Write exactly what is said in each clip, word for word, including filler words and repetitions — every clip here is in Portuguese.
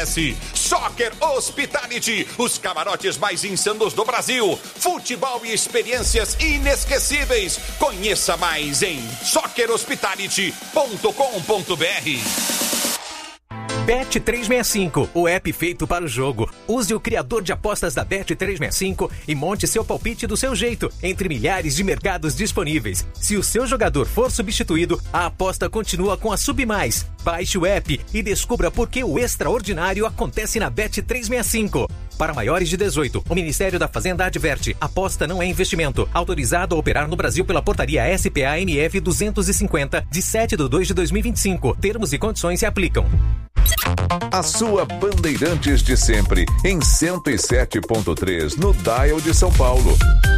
merece. Soccer Hospitality, os camarotes mais insanos do Brasil. Futebol e experiências inesquecíveis. Conheça mais em soccer hospitality ponto com ponto b r. Bet trezentos e sessenta e cinco, o app feito para o jogo. Use o criador de apostas da Bet trezentos e sessenta e cinco e monte seu palpite do seu jeito, entre milhares de mercados disponíveis. Se o seu jogador for substituído, a aposta continua com a Submais. Baixe o app e descubra por que o extraordinário acontece na Bet trezentos e sessenta e cinco. Para maiores de dezoito, o Ministério da Fazenda adverte: aposta não é investimento. Autorizado a operar no Brasil pela portaria S P A N F duzentos e cinquenta, de sete de dois de dois mil e vinte e cinco. Termos e condições se aplicam. A sua Bandeirantes de sempre, em cento e sete ponto três, no Dial de São Paulo.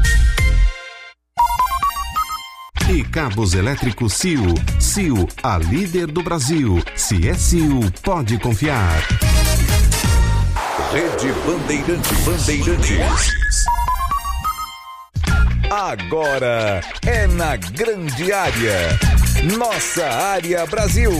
E cabos elétricos C I U. C I U, a líder do Brasil. Se é C I U, pode confiar. Rede Bandeirantes. Bandeirantes. Agora é na grande área. Nossa área Brasil.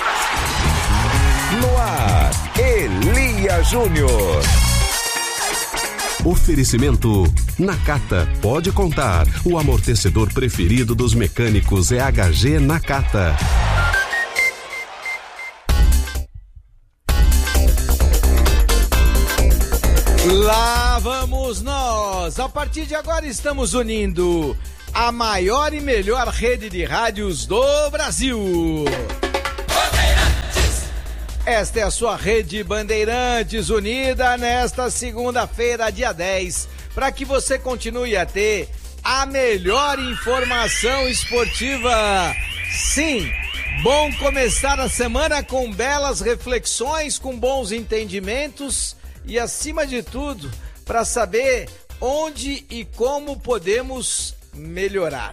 No ar, Elia Júnior. Oferecimento Nakata. Pode contar. O amortecedor preferido dos mecânicos é H G Nakata. Lá vamos nós. A partir de agora estamos unindo a maior e melhor rede de rádios do Brasil. Esta é a sua Rede Bandeirantes, unida nesta segunda-feira, dia dez, para que você continue a ter a melhor informação esportiva. Sim, bom começar a semana com belas reflexões, com bons entendimentos e, acima de tudo, para saber onde e como podemos melhorar.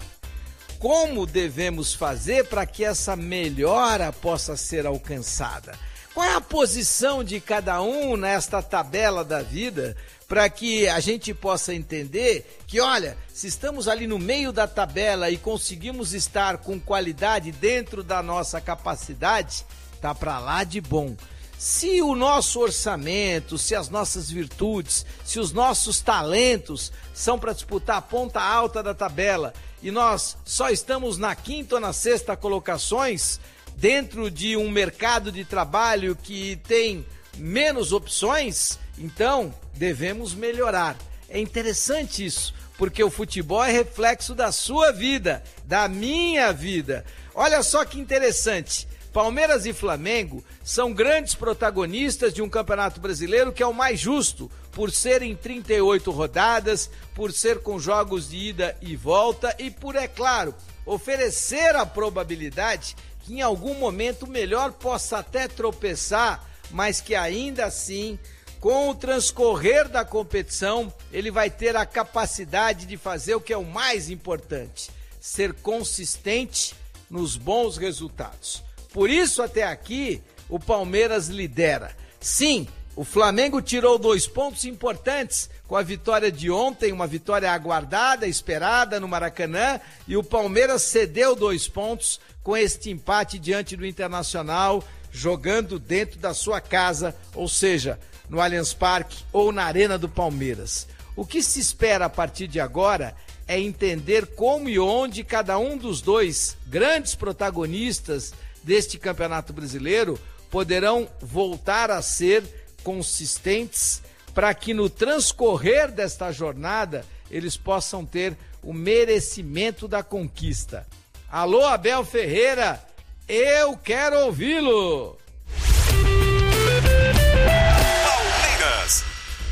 Como devemos fazer para que essa melhora possa ser alcançada? Qual é a posição de cada um nesta tabela da vida para que a gente possa entender que, olha, se estamos ali no meio da tabela e conseguimos estar com qualidade dentro da nossa capacidade, tá para lá de bom. Se o nosso orçamento, se as nossas virtudes, se os nossos talentos são para disputar a ponta alta da tabela e nós só estamos na quinta ou na sexta colocações, dentro de um mercado de trabalho que tem menos opções, então devemos melhorar. É interessante isso, porque o futebol é reflexo da sua vida, da minha vida. Olha só que interessante, Palmeiras e Flamengo são grandes protagonistas de um campeonato brasileiro que é o mais justo, por serem trinta e oito rodadas, por ser com jogos de ida e volta e por, é claro, oferecer a probabilidade que em algum momento o melhor possa até tropeçar, mas que ainda assim, com o transcorrer da competição, ele vai ter a capacidade de fazer o que é o mais importante, ser consistente nos bons resultados. Por isso, até aqui, o Palmeiras lidera. Sim, o Flamengo tirou dois pontos importantes com a vitória de ontem, uma vitória aguardada, esperada no Maracanã, e o Palmeiras cedeu dois pontos com este empate diante do Internacional, jogando dentro da sua casa, ou seja, no Allianz Parque ou na Arena do Palmeiras. O que se espera a partir de agora é entender como e onde cada um dos dois grandes protagonistas deste Campeonato Brasileiro poderão voltar a ser consistentes para que no transcorrer desta jornada eles possam ter o merecimento da conquista. Alô, Abel Ferreira, eu quero ouvi-lo! Palmeiras!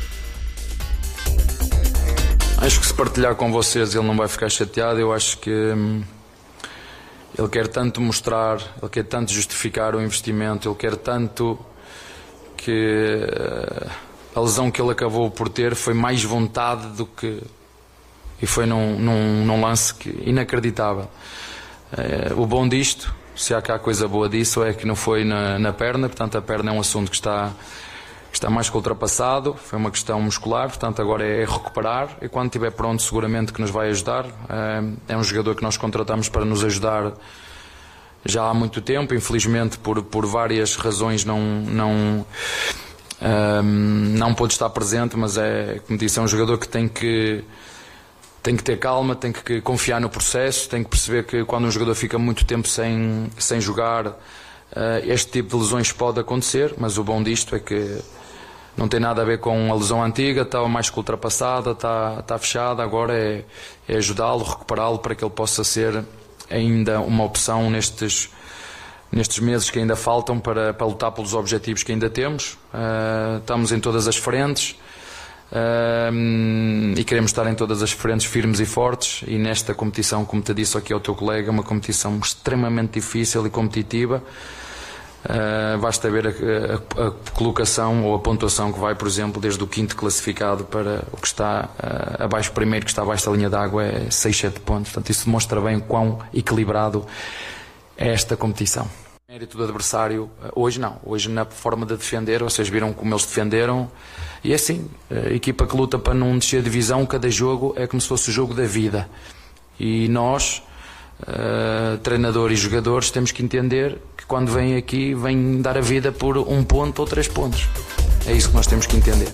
Acho que se partilhar com vocês ele não vai ficar chateado. Eu acho que hum, ele quer tanto mostrar, ele quer tanto justificar o investimento, ele quer tanto que uh, a lesão que ele acabou por ter foi mais vontade do que... E foi num, num, num lance que, inacreditável. Uh, o bom disto, se há cá coisa boa disso, é que não foi na, na perna, portanto a perna é um assunto que está, que está mais que ultrapassado, foi uma questão muscular, portanto agora é recuperar e quando estiver pronto seguramente que nos vai ajudar. Uh, é um jogador que nós contratamos para nos ajudar já há muito tempo, infelizmente por, por várias razões não, não, Um, não pôde estar presente, mas é, como disse, é um jogador que tem que tem que ter calma, tem que confiar no processo, tem que perceber que quando um jogador fica muito tempo sem, sem jogar, uh, este tipo de lesões pode acontecer, mas o bom disto é que não tem nada a ver com a lesão antiga, está mais que ultrapassada, está, está fechada, agora é, é ajudá-lo, recuperá-lo para que ele possa ser ainda uma opção nestes, nestes meses que ainda faltam para, para lutar pelos objetivos que ainda temos. Uh, estamos em todas as frentes uh, e queremos estar em todas as frentes firmes e fortes, e nesta competição, como te disse aqui ao teu colega, é uma competição extremamente difícil e competitiva. Uh, basta ver a, a, a colocação ou a pontuação que vai, por exemplo, desde o quinto classificado para o que está uh, abaixo, o primeiro que está abaixo da linha d'água, é seis, sete pontos. Portanto, isso demonstra bem o quão equilibrado é esta competição. O mérito do adversário, hoje não, hoje na forma de defender, vocês viram como eles defenderam, e é assim, a equipa que luta para não descer a divisão, cada jogo é como se fosse o jogo da vida, e nós, uh, treinador e jogadores, temos que entender que quando vêm aqui, vêm dar a vida por um ponto ou três pontos. É isso que nós temos que entender.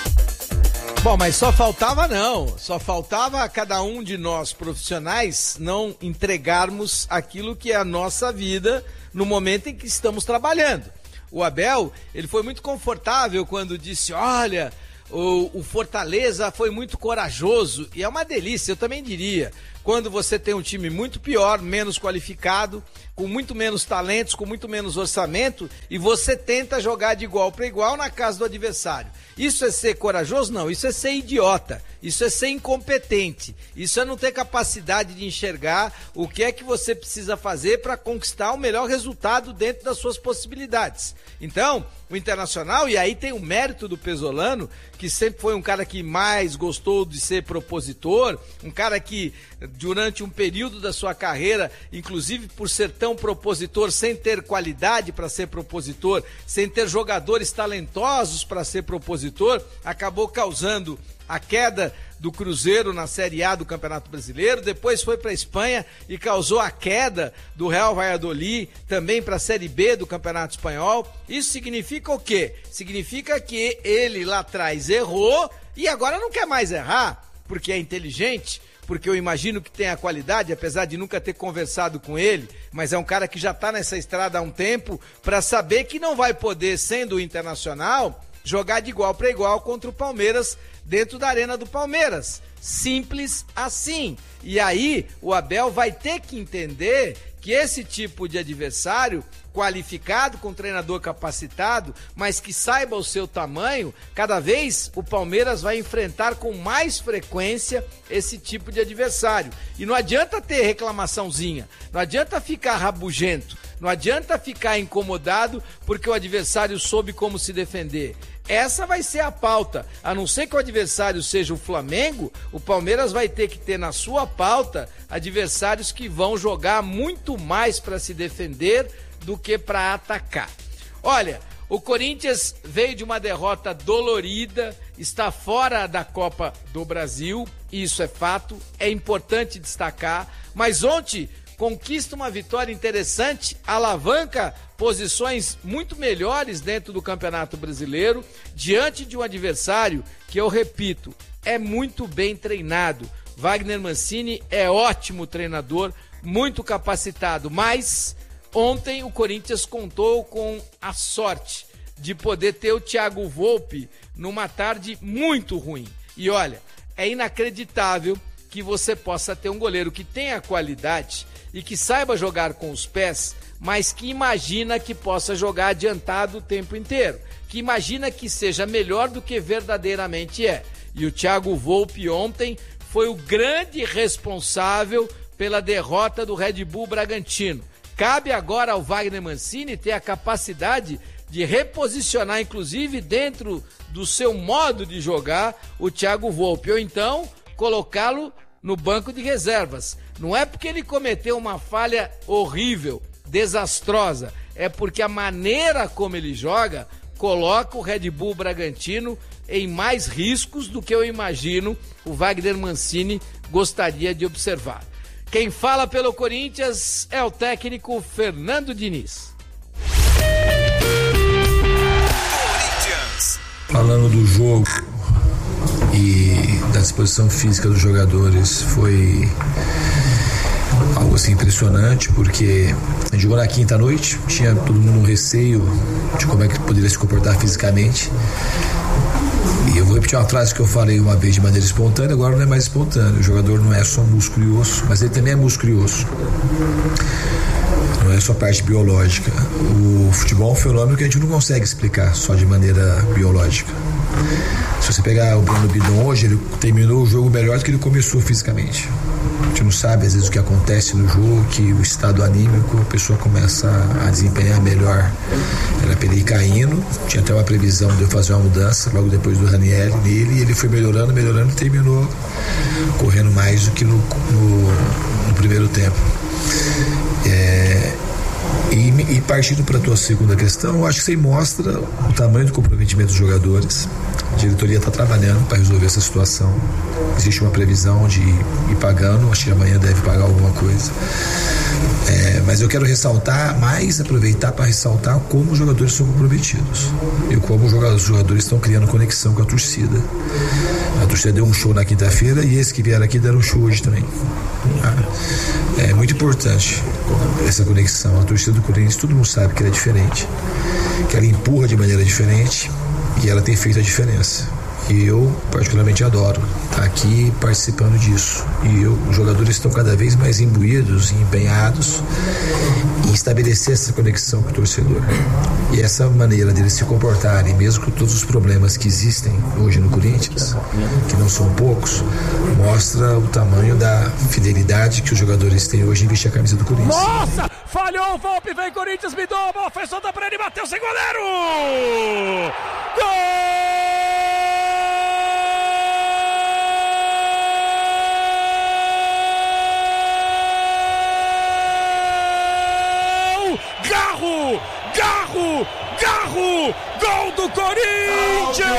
Bom, mas só faltava não, só faltava a cada um de nós profissionais não entregarmos aquilo que é a nossa vida no momento em que estamos trabalhando. O Abel, ele foi muito confortável quando disse, olha, o, o Fortaleza foi muito corajoso, e é uma delícia, eu também diria. Quando você tem um time muito pior, menos qualificado, com muito menos talentos, com muito menos orçamento, e você tenta jogar de igual para igual na casa do adversário. Isso é ser corajoso? Não, isso é ser idiota, isso é ser incompetente, isso é não ter capacidade de enxergar o que é que você precisa fazer para conquistar o melhor resultado dentro das suas possibilidades. Então, o Internacional, e aí tem o mérito do Pesolano, que sempre foi um cara que mais gostou de ser propositor, um cara que durante um período da sua carreira, inclusive por ser tão propositor, sem ter qualidade para ser propositor, sem ter jogadores talentosos para ser propositor, acabou causando a queda do Cruzeiro na Série A do Campeonato Brasileiro, depois foi para a Espanha e causou a queda do Real Valladolid também para a Série B do Campeonato Espanhol. Isso significa o quê? Significa que ele lá atrás errou e agora não quer mais errar, porque é inteligente, porque eu imagino que tem a qualidade, apesar de nunca ter conversado com ele, mas é um cara que já está nessa estrada há um tempo, para saber que não vai poder, sendo o Internacional, jogar de igual para igual contra o Palmeiras dentro da arena do Palmeiras. Simples assim. E aí o Abel vai ter que entender que esse tipo de adversário qualificado, com treinador capacitado, mas que saiba o seu tamanho, cada vez o Palmeiras vai enfrentar com mais frequência esse tipo de adversário. E não adianta ter reclamaçãozinha, não adianta ficar rabugento, não adianta ficar incomodado porque o adversário soube como se defender. Essa vai ser a pauta. A não ser que o adversário seja o Flamengo, o Palmeiras vai ter que ter na sua pauta adversários que vão jogar muito mais para se defender do que para atacar. Olha, o Corinthians veio de uma derrota dolorida, está fora da Copa do Brasil, isso é fato, é importante destacar, mas ontem conquista uma vitória interessante, alavanca posições muito melhores dentro do Campeonato Brasileiro, diante de um adversário que, eu repito, é muito bem treinado. Wagner Mancini é ótimo treinador, muito capacitado, mas ontem o Corinthians contou com a sorte de poder ter o Thiago Volpi numa tarde muito ruim. E olha, é inacreditável que você possa ter um goleiro que tenha qualidade e que saiba jogar com os pés, mas que imagina que possa jogar adiantado o tempo inteiro, que imagina que seja melhor do que verdadeiramente é. E o Thiago Volpi ontem foi o grande responsável pela derrota do Red Bull Bragantino. Cabe agora ao Wagner Mancini ter a capacidade de reposicionar, inclusive dentro do seu modo de jogar, o Thiago Volpi, ou então colocá-lo no banco de reservas. Não é porque ele cometeu uma falha horrível, desastrosa, é porque a maneira como ele joga coloca o Red Bull Bragantino em mais riscos do que eu imagino o Wagner Mancini gostaria de observar. Quem fala pelo Corinthians é o técnico Fernando Diniz. Corinthians. Falando do jogo e da disposição física dos jogadores, foi algo assim impressionante, porque a gente jogou na quinta noite, tinha todo mundo um receio de como é que poderia se comportar fisicamente. E eu vou repetir uma frase que eu falei uma vez de maneira espontânea, agora não é mais espontâneo. O jogador não é só músculo e osso, mas ele também é músculo e osso. Não é só parte biológica. O futebol é um fenômeno que a gente não consegue explicar só de maneira biológica. Se você pegar o Bruno Bidon hoje, ele terminou o jogo melhor do que ele começou fisicamente. A gente não sabe às vezes o que acontece no jogo, que o estado anímico, a pessoa começa a desempenhar melhor. Era pra ele ir caindo, tinha até uma previsão de eu fazer uma mudança logo depois do Ranieri nele, e ele foi melhorando, melhorando e terminou correndo mais do que no, no, no primeiro tempo. É, e, e partindo para a tua segunda questão, eu acho que você mostra o tamanho do comprometimento dos jogadores. A diretoria está trabalhando para resolver essa situação. Existe uma previsão de ir pagando, acho que amanhã deve pagar alguma coisa. É, mas eu quero ressaltar, mais aproveitar para ressaltar como os jogadores são comprometidos e como os jogadores estão criando conexão com a torcida. A torcida deu um show na quinta-feira e esses que vieram aqui deram um show hoje também. É muito importante essa conexão. A torcida do Corinthians, todo mundo sabe que ela é diferente, que ela empurra de maneira diferente e ela tem feito a diferença. E eu particularmente adoro estar aqui participando disso. E eu, os jogadores estão cada vez mais imbuídos e empenhados em estabelecer essa conexão com o torcedor. E essa maneira deles se comportarem, mesmo com todos os problemas que existem hoje no Corinthians, que não são poucos, mostra o tamanho da fidelidade que os jogadores têm hoje em vestir a camisa do Corinthians. Nossa! Falhou o Volpe, vem Corinthians, me dá a bola, foi solta pra ele, bateu sem goleiro! Gol! Garro! Garro! Garro! Gol do Corinthians!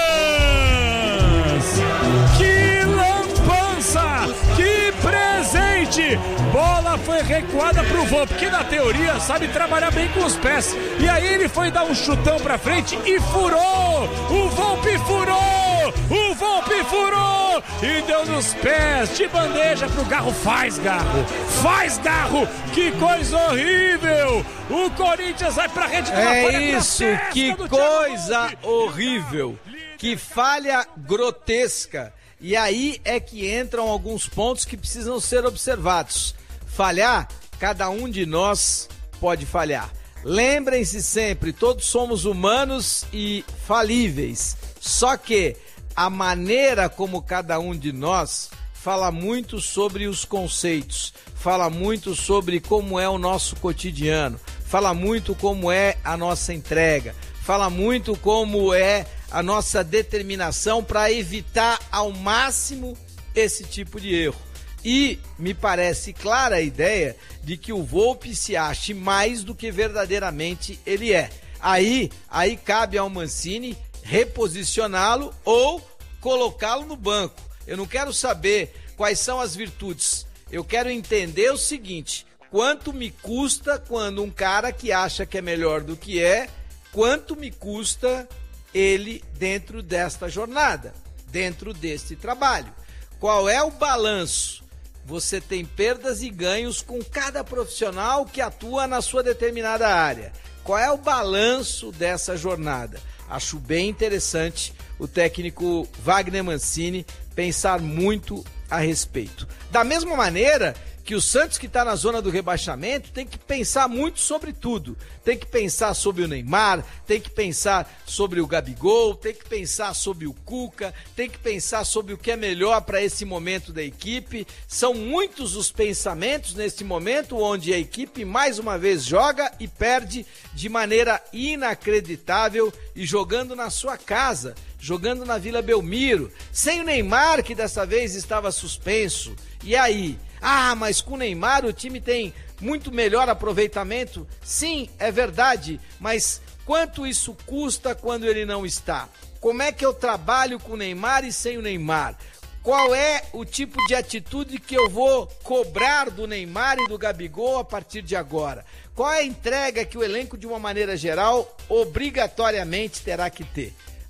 Que lampança! Que presente! Bola foi recuada pro Volpe, que na teoria sabe trabalhar bem com os pés. E aí ele foi dar um chutão pra frente e furou! O Volpe furou! O Volpe furou! E deu nos pés de bandeja pro Garro. Faz, Garro! Faz, Garro! Que coisa horrível! O Corinthians vai pra rede do É isso, que coisa horrível! Que falha grotesca! E aí é que entram alguns pontos que precisam ser observados. Falhar, cada um de nós pode falhar. Lembrem-se sempre, todos somos humanos e falíveis. Só que a maneira como cada um de nós fala muito sobre os conceitos, fala muito sobre como é o nosso cotidiano, fala muito como é a nossa entrega, fala muito como é a nossa determinação para evitar ao máximo esse tipo de erro. E me parece clara a ideia de que o Volpe se ache mais do que verdadeiramente ele é. Aí, aí cabe ao Mancini reposicioná-lo ou colocá-lo no banco. Eu não quero saber quais são as virtudes. Eu quero entender o seguinte: quanto me custa quando um cara que acha que é melhor do que é, quanto me custa ele dentro desta jornada, dentro deste trabalho? Qual é o balanço? Você tem perdas e ganhos com cada profissional que atua na sua determinada área. Qual é o balanço dessa jornada? Acho bem interessante o técnico Wagner Mancini pensar muito a respeito. Da mesma maneira que o Santos, que está na zona do rebaixamento, tem que pensar muito sobre tudo. Tem que pensar sobre o Neymar, tem que pensar sobre o Gabigol, tem que pensar sobre o Cuca, tem que pensar sobre o que é melhor para esse momento da equipe. São muitos os pensamentos neste momento onde a equipe mais uma vez joga e perde de maneira inacreditável e jogando na sua casa, jogando na Vila Belmiro, sem o Neymar, que dessa vez estava suspenso. E aí? Ah, mas com o Neymar o time tem muito melhor aproveitamento? Sim, é verdade, mas quanto isso custa quando ele não está? Como é que eu trabalho com o Neymar e sem o Neymar? Qual é o tipo de atitude que eu vou cobrar do Neymar e do Gabigol a partir de agora? Qual é a entrega que o elenco, de uma maneira geral, obrigatoriamente terá que ter?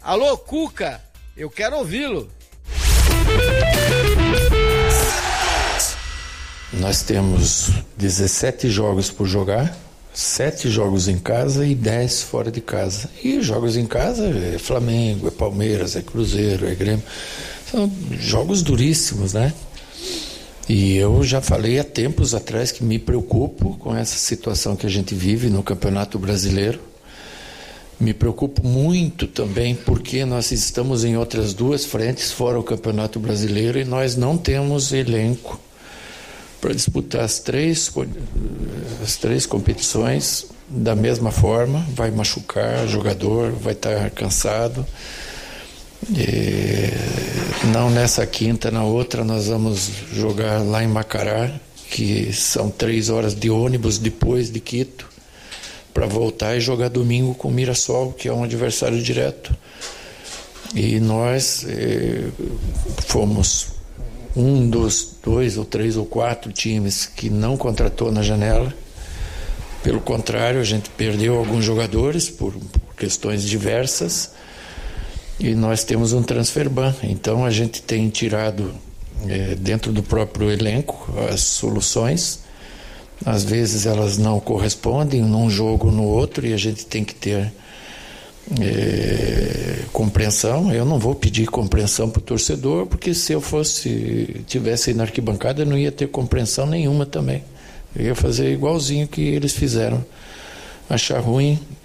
Alô, Cuca, eu quero ouvi-lo. Nós temos dezessete jogos por jogar, sete jogos em casa e dez fora de casa. E jogos em casa é Flamengo, é Palmeiras, é Cruzeiro, é Grêmio. São jogos duríssimos, né? E eu já falei há tempos atrás que me preocupo com essa situação que a gente vive no Campeonato Brasileiro. Me preocupo muito também porque nós estamos em outras duas frentes fora o Campeonato Brasileiro e nós não temos elenco para disputar as três, as três competições da mesma forma. Vai machucar jogador, vai estar cansado. E não nessa quinta, na outra nós vamos jogar lá em Macará, que são três horas de ônibus depois de Quito, para voltar e jogar domingo com o Mirassol, que é um adversário direto. E nós eh, fomos um dos dois ou três ou quatro times que não contratou na janela. Pelo contrário, a gente perdeu alguns jogadores por, por questões diversas e nós temos um transfer ban. Então a gente tem tirado eh, dentro do próprio elenco as soluções. Às vezes elas não correspondem num jogo ou no outro e a gente tem que ter é, compreensão. Eu não vou pedir compreensão para o torcedor, porque se eu fosse tivesse na arquibancada eu não ia ter compreensão nenhuma também. Eu ia fazer igualzinho que eles fizeram. Achar ruim